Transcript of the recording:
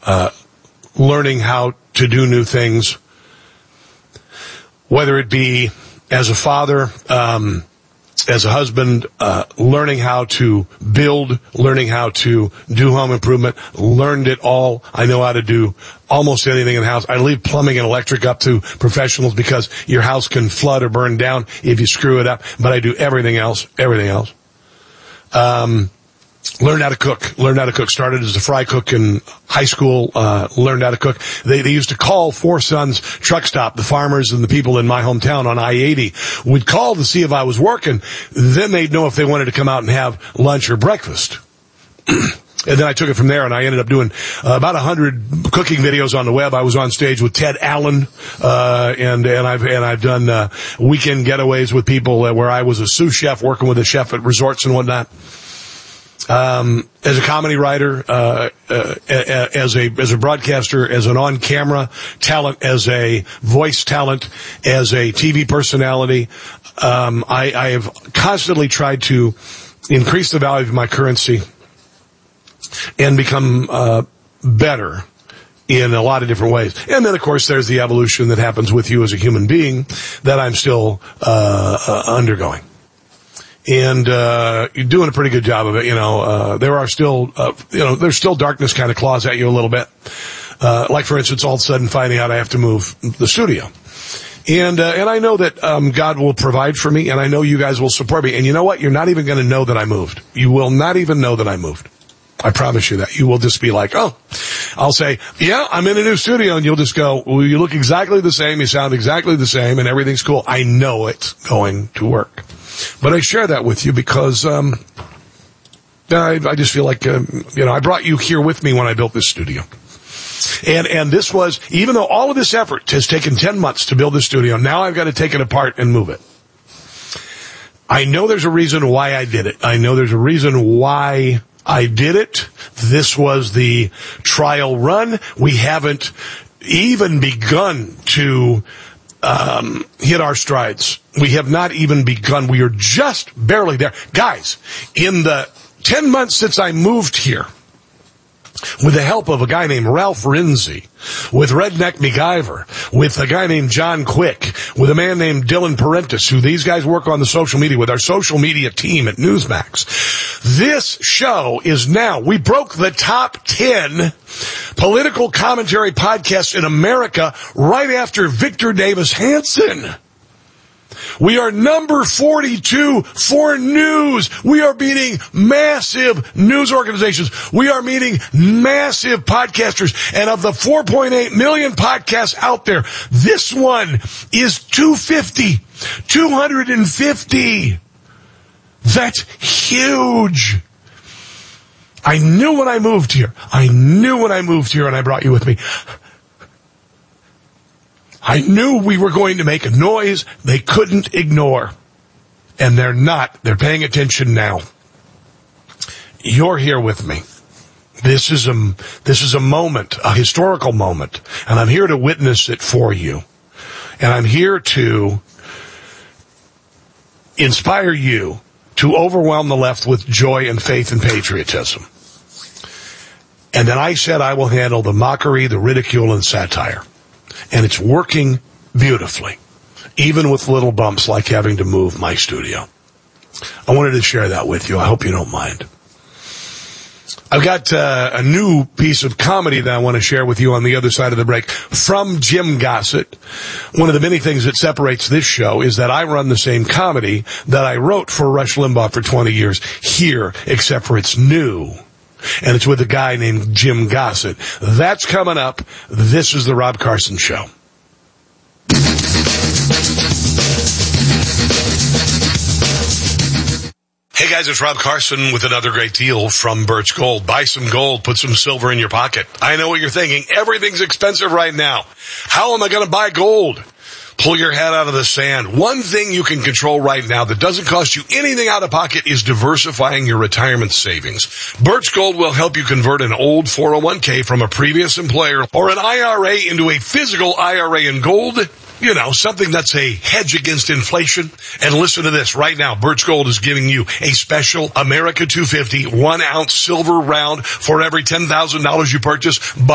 learning how to do new things, whether it be as a father, as a husband, learning how to build, learning how to do home improvement, learned it all. I know how to do almost anything in the house. I leave plumbing and electric up to professionals because your house can flood or burn down if you screw it up, but I do everything else. Learned how to cook. Started as a fry cook in high school, learned how to cook. They used to call Four Sons Truck Stop, the farmers and the people in my hometown on I-80 would call to see if I was working. Then they'd know if they wanted to come out and have lunch or breakfast. And then I took it from there, and I ended up doing about 100 cooking videos on the web. I was on stage with Ted Allen, and I've done weekend getaways with people where I was a sous chef working with a chef at resorts and whatnot. As a comedy writer, as a broadcaster, as an on-camera talent, as a voice talent, as a TV personality, I have constantly tried to increase the value of my currency and become better in a lot of different ways. And then, of course, there's the evolution that happens with you as a human being that I'm still undergoing. And you're doing a pretty good job of it. There are still, there's still darkness kind of claws at you a little bit. Like, for instance, all of a sudden finding out I have to move the studio. And I know that God will provide for me, and I know you guys will support me. And you know what? You're not even going to know that I moved. You will not even know that I moved. I promise you that. You will just be like, oh, I'll say, yeah, I'm in a new studio, and you'll just go, well, you look exactly the same, you sound exactly the same, and everything's cool. I know it's going to work. But I share that with you because I just feel like, I brought you here with me when I built this studio. And this was, even though all of this effort has taken 10 months to build this studio, now I've got to take it apart and move it. I know there's a reason why I did it. This was the trial run. We haven't even begun to hit our strides. We have not even begun. We are just barely there. Guys, in the 10 months since I moved here, with the help of a guy named Ralph Rinzi, with Redneck MacGyver, with a guy named John Quick, with a man named Dylan Parentis, who these guys work on the social media with our social media team at Newsmax. This show is now, we broke the top 10 political commentary podcasts in America right after Victor Davis Hanson. We are number 42 for news. We are beating massive news organizations. We are meeting massive podcasters. And of the 4.8 million podcasts out there, this one is 250. That's huge. I knew when I moved here, and I brought you with me. I knew we were going to make a noise they couldn't ignore. And they're not. They're paying attention now. You're here with me. This is a moment, a historical moment, and I'm here to witness it for you. And I'm here to inspire you to overwhelm the left with joy and faith and patriotism. And then I said I will handle the mockery, the ridicule, and satire. And it's working beautifully, even with little bumps like having to move my studio. I wanted to share that with you. I hope you don't mind. I've got a new piece of comedy that I want to share with you on the other side of the break from Jim Gossett. One of the many things that separates this show is that I run the same comedy that I wrote for Rush Limbaugh for 20 years here, except for it's new. And it's with a guy named Jim Gossett. That's coming up. This is the Rob Carson Show. Hey guys, it's Rob Carson with another great deal from Birch Gold. Buy some gold, put some silver in your pocket. I know what you're thinking. Everything's expensive right now. How am I going to buy gold? Pull your head out of the sand. One thing you can control right now that doesn't cost you anything out of pocket is diversifying your retirement savings. Birch Gold will help you convert an old 401k from a previous employer or an IRA into a physical IRA in gold. You know, something that's a hedge against inflation. And listen to this. Right now, Birch Gold is giving you a special America 250 1-ounce silver round for every $10,000 you purchase.